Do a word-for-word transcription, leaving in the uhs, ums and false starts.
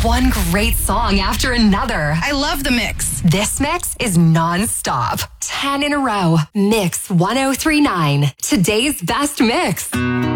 One great song after another. I love the mix. This mix is non-stop. ten in a row. Mix one oh three point nine. Today's best mix.